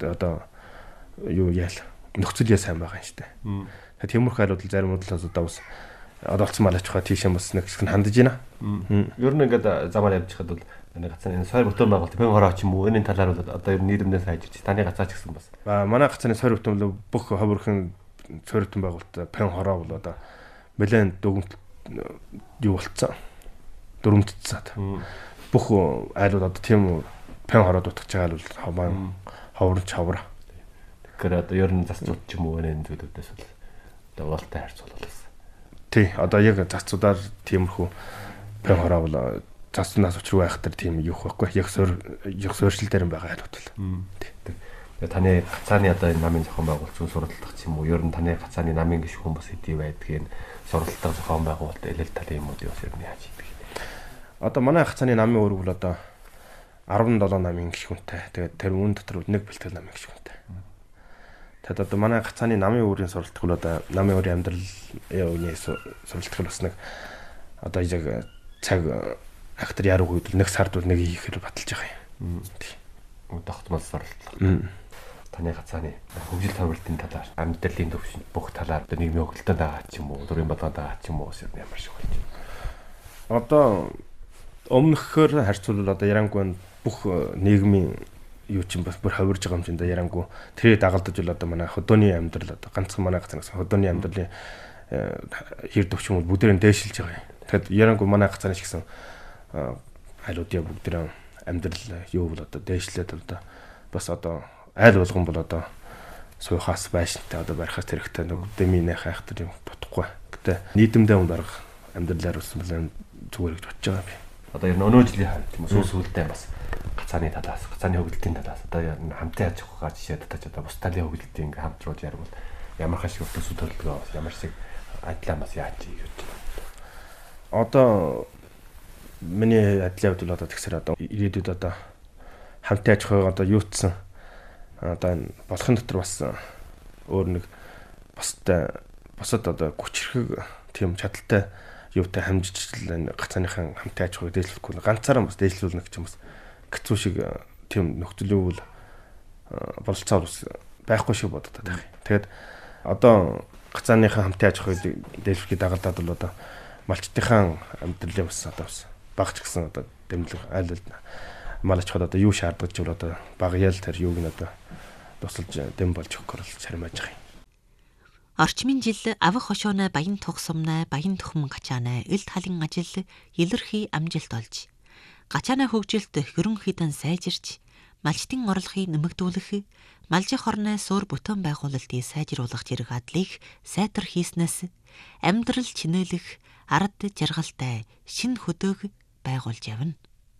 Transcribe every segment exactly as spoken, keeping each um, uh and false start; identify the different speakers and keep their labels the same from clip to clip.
Speaker 1: одоо юу яал нөхцөлөө сайн байгаа юм штэ. Тэгээд тиймэрхүү айлууд зарим нь л одоо бас одоо олцсон мал аж ахуй тийшээ бас нэг хэсэг нь хандаж байна.
Speaker 2: Ер нь ингээд замаар явж хахад бол энэ гацааны энэ сойр бүтэн байгуулалт пэн хороо ч юм уу энэ талаар бол одоо ер нь нийгэмдээ сайжирч таны гацаач гэсэн бас.
Speaker 1: Аа манай гацааны сойр бүтэн бол бүх ховөрхөн сойр бүтэн байгуулалт пэн хороо бол одоо нэлээд дүгнэлт юу болцсон. Дөрөмтцээд. Бүх айлууд одоо тийм пэн хороо дутгаж байгаа бол хаваа ховор чавар.
Speaker 2: Тэгэхээр одоо ер нь засцууд ч юм уу энэ зүйлүүдээс бол одоо уалтай харьцуулбал.
Speaker 1: Тий, одоо яг засцуудаар тиймэрхүү пэн хороо бол засцнаас учруу байх төр тийм юу байхгүй. Яг сөр яг суурьшил дээр байгаа айлууд бол.
Speaker 2: Тий. Тэгээ таны гацааны одоо энэ намын зохион байгуулалт зүүн сургалтах ч юм уу ер нь таны гацааны намын гишүүн бас хэдий байдгийг сургалтах зохион байгуулалт элэл талын юмуд юу ер нь яаж хийдэг.
Speaker 1: Одоо манай гацааны намын үүрэг бол одоо арван долоо намын гишүүнтэй. Тэгээд тэр үүн дотор нэг бэлтгэл намын гишүүнтэй. Тэгэд одоо манай гацааны намын үүрийн сургалтах бол одоо намын өөрийн амьдрал явны сургалтах бас нэг одоо яг цаг актер яруу үед нэг сард бол нэг хийхээр баталж байгаа юм. Тий.
Speaker 2: Тогтмол сургалтах. Таны гацааны хөгжил тавилтын талаар амьдралын төвшөнд бүх талаар одоо нийгмийн хөгжилтөнд байгаа ч юм уу дөрвийн бодлогод байгаа ч юм уу гэсэн ямар шиг болж байна.
Speaker 1: Одоо өмнөхөөр харьцуулбал одоо Ярангуйд бүх нийгмийн юу ч юм бас бүр хавирж байгаа юм чинь да Ярангуй тэрийг дагалдаж бол одоо манай хөдөөний амьдрал одоо ганцхан манай гацаанаас хөдөөний амьдралын хэр төвчмөл бүгдээр нь дээшилж байгаа юм. Тэгэд Ярангуй манай гацааны ч гэсэн айлуудын бүгдээр амьдрал юу бол одоо дээшлээд одоо бас одоо айл болгон бол одоо суйхаас байшинтай одоо барихаас хэрэгтэй нэг дэминэ хайхтар юм бодохгүй. Гэтэ нийтэмдээ хүн дарга амьдралаар үсэн бол зүгээр гэж бодож байгаа би.
Speaker 2: Одоо ер нь өнөө жилийн хавь тийм үү сүүлдээ бас гацааны талаас гацааны хөгжилтийн талаас одоо ер нь хамтын аж ахуйгаа жишээ татаж одоо бус талын хөгжилтийн ингээм хамтрууд ярил ямар хашиг төсөв төлөвлөгөө ямар шиг ажлаа бас яаж хийж байна. Одоо миний ажлын хувьд бол одоо тэгсэр одоо ирээдүйд одоо хамтын аж ахуйгаа одоо юутсан одоо энэ болохын дотор бас өөр нэг бустай бусад одоо хүчрхэг тийм чадaltaй юутай хамжиж энэ гацааныхан хамтын аж ахуйг дээшлэхгүй ганцаараа бас дээшлүүлнэ гэж юм бас хэцүү шиг тийм нөхцөл үйл бололцоо бас байхгүй шиг боддог байх. Тэгээд одоо гацааныхан хамтын аж ахуйг дээшлэхийг дагалдаад бол одоо малчтынхан амьдралын бас одоо бас багч гэсэн одоо дэмжлэг айл мал аж ахуйд одоо юу шаарддаг ч бол одоо баг ял тэр юуг нь одоо тусалж дэм болж өгөхөөр л чармааж байгаа юм.
Speaker 3: Орчмын жил авах хошооноо баян тухсамнаа баян тухман гачаанаа ил талын ажил илэрхий амжилт олж гачаанаа хөгжилт хөрөнхийдэн сайжирч малчтын орлогыг нэмэгдүүлэх малжих орны суур бүтэн байгуулалтыг сайжруулах зэрэг адлыг сайтар хийснээс амьдрал чинээлэх ард жаргалтай шинэ хөдөг байгуулж явна.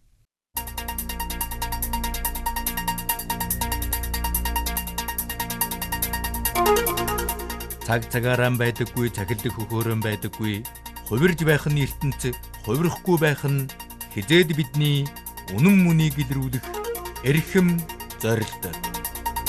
Speaker 4: Цаг цагаараа байдаггүй, цахилдах хөхөөрөн байдаггүй, хувирж байх нь ертөнц, хувирахгүй байх нь хизээд бидний үнэн мөнийг илрүүлэх эрхэм зорилт.